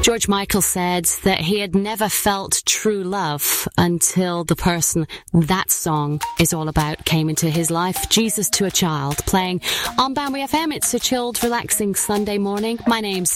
George Michael said that he had never felt true love until the person that song is all about came into his life. Jesus to a Child, playing on Banbury FM. It's a chilled, relaxing Sunday morning. My name's